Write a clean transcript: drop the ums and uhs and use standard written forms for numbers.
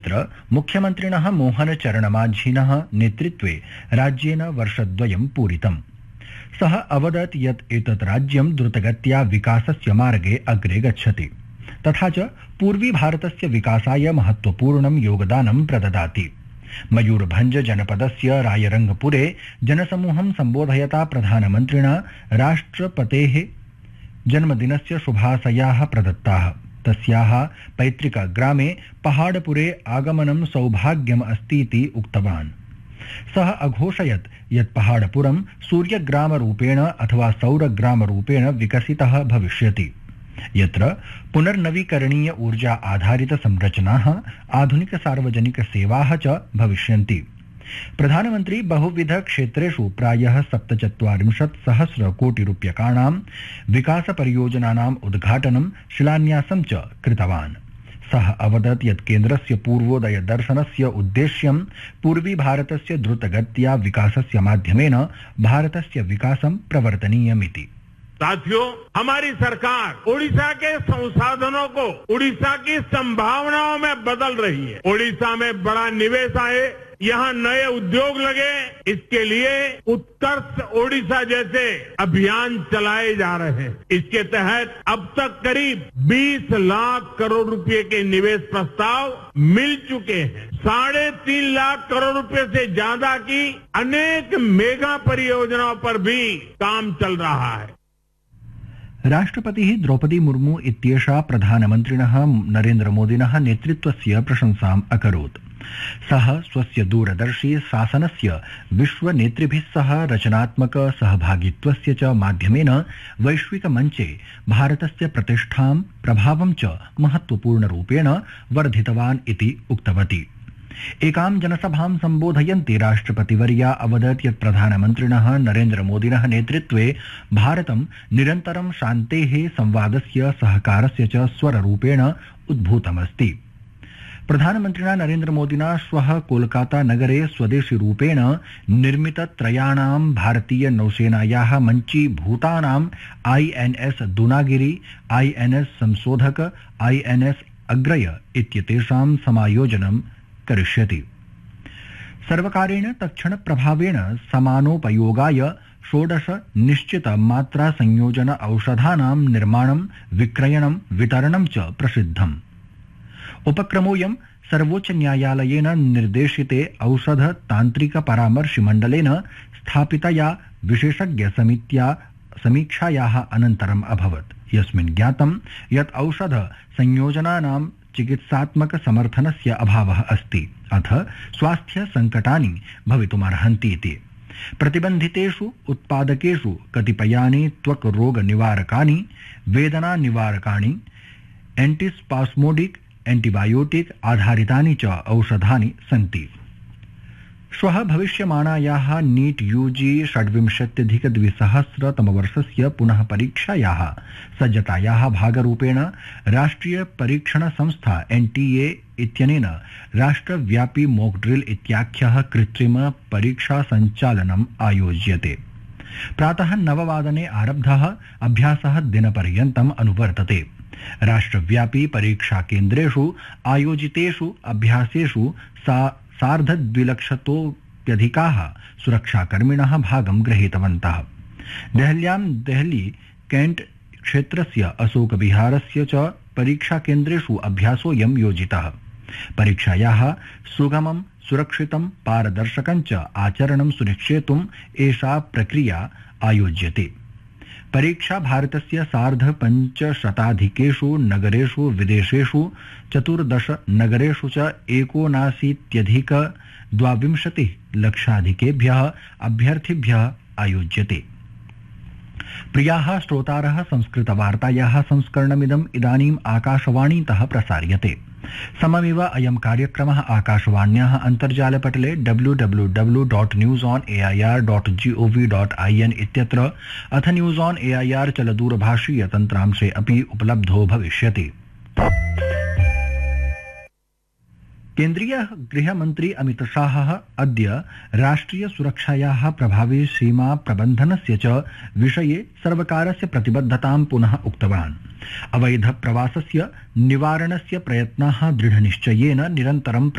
तत्र मुख्यमन्त्रिणः मोहन चरणमाझिनः नेतृत्वे राज्येन वर्षद्वयं पूरितम्। सः अवदत् यत् एतत् राज्यं द्रुतगत्या विकासस्य मार्गे अग्रे गच्छति तथा च पूर्वी भारतस्य विकासाय महत्वपूर्णं योगदानं प्रददाति। मयूरभंज जनपदस्य रायरंगपुरे जनसमूहं सम्बोधयता प्रधानमन्त्रिणा राष्ट्रपतेः जन्मदिनस्य शुभाशयाः प्रदत्ताः। तस्याः पैतृकग्रामे पहाड़पुरे आगमनं सौभाग्यम् अस्तीति उक्तवान्। सः अघोषयत् यत् पहाड़पुरं सूर्यग्रामरूपेण अथवा सौरग्रामरूपेण विकसितः भविष्यति, यत्र पुनर्नवीकरणीय ऊर्जा आधारित संरचनाः, आधुनिक सार्वजनिक सेवाः च भविष्यन्ति। प्रधानमन्त्री बहुविध क्षेत्रेषु प्रायः 47,000 कोटि रूप्यकाणां विकास परियोजनानाम् उद्घाटनं शिलान्यासं च कृतवान्। सः अवदत् यत् केन्द्रस्य पूर्वोदय दर्शनस्य उद्देश्यं पूर्वी भारतस्य द्रुतगत्या विकासस्य माध्यमेन भारतस्य विकासं प्रवर्तनीयमिति। साथियों, हमारी सरकार ओडिशा के संसाधनों को ओडिशा की संभावनाओं में बदल रही है। ओडिशा में बड़ा निवेश आए, यहाँ नए उद्योग लगे, इसके लिए उत्कर्ष ओडिशा जैसे अभियान चलाए जा रहे हैं। इसके तहत अब तक करीब 20 लाख करोड़ रुपए के निवेश प्रस्ताव मिल चुके हैं। 3.5 लाख करोड़ रुपए से ज्यादा की अनेक मेगा परियोजनाओं पर भी काम चल रहा है। राष्ट्रपतिः द्रौपदी मुर्मू इत्येषा प्रधानमन्त्रिणः नरेन्द्रमोदिनः नेतृत्वस्य प्रशंसाम् अकरोत्। सः स्वस्य दूरदर्शी शासनस्य विश्वनेतृभिः सह रचनात्मक सहभागित्वस्य च माध्यमेन वैश्विकमञ्चे भारतस्य प्रतिष्ठां प्रभावं च महत्वपूर्णरूपेण वर्धितवान् इति उक्तवती। एकां जनसभां सम्बोधयन्ती राष्ट्रपतिवर्या अवदत् यत् प्रधानमन्त्रिणः नरेन्द्रमोदिनः नेतृत्वे भारतं निरन्तरं शान्तेः, संवादस्य, सहकारस्य च स्वररूपेण उद्भूतमस्ति। प्रधानमन्त्रिणा नरेन्द्रमोदिना श्वः कोलकाता नगरे स्वदेशीरूपेण निर्मितत्रयाणां भारतीय नौसेनायाः मञ्चीभूतानां INS दूनागिरी, INS संशोधक, INS अग्रय इत्येतेषां समायोजनं करिष्यति। सर्वकारेण तत्क्षणप्रभावेण समानोपयोगाय 16 निश्चित मात्रा संयोजन औषधानां निर्माणं, विक्रयणं, वितरणं च प्रसिद्धम्। उपक्रमोऽयं सर्वोच्च न्यायालयेन निर्देशिते औषध तान्त्रिक परामर्शिमण्डलेन स्थापितया विशेषज्ञ समीक्षायाः अनन्तरम् अभवत्, यस्मिन् ज्ञातं यत् औषध संयोजनानां चिकित्सात्मक समर्थनस्य अभावः अस्ति, अथ स्वास्थ्य संकटानि भवितुमर्हन्ति इति। प्रतिबन्धितेषु उत्पादकेषु कतिपयानि त्वक् रोग निवारकानि, वेदना निवारकानि, एंटीस्पास्मोडिक, एंटीबायोटिक आधारितानि च औषधानि सन्ति। श्वः भविष्यमाणायाः नीट यूजी 26,200 तमवर्षस्य पुनः परीक्षायाः सज्जतायाः भागरूपेण राष्ट्रिय परीक्षण संस्था NTA इत्यनेन राष्ट्रव्यापी मॉक ड्रिल इत्याख्यः कृत्रिम परीक्षा सञ्चालनम् आयोज्यते। प्रातः 9 वादने आरब्धः अभ्यासः दिनपर्यन्तम् अनुवर्तते। राष्ट्रव्यापी परीक्षा केन्द्रेषु आयोजितेषु अभ्यासेषु 2,50,000 सुरक्षाकर्मिणः भागं गृहीतवन्तः। देहल्यां देहली कैंट क्षेत्रस्य अशोक विहारस्य च परीक्षा केन्द्रेषु अभ्यासोऽयं योजितः। परीक्षायाः सुगमं, सुरक्षितं, पारदर्शकं च आचरणं सुनिश्चेतुम् एषा प्रक्रिया आयोज्यते। परीक्षा भारतस्य 550 नगरेषु, विदेशेषु 14 नगरेषु च 79,022 लक्षाधिकेभ्यः अभ्यर्थिभ्यः आयोज्यते। प्रियाः श्रोतारः, संस्कृतवार्तायाः संस्करणमिदम् इदानीम् आकाशवाणीतः प्रसार्यते। सममेव अयं कार्यक्रमः आकाशवाण्याः अन्तर्जालपटले www.newsonair.gov.in इत्यत्र अथ न्यूज़ ऑन एआईआर चलदूरभाषीय तन्त्रांशे अपि उपलब्धो भविष्यति। केन्द्रीय गृहमन्त्री अमित शाहः अद्य राष्ट्रिय सुरक्षायाः प्रभावी सीमा प्रबन्धनस्य च विषये सर्वकारस्य प्रतिबद्धतां पुनः उक्तवान्। अवैध प्रवासस्य निवारणस्य प्रयत्नाः दृढनिश्चयेन निरन्तरं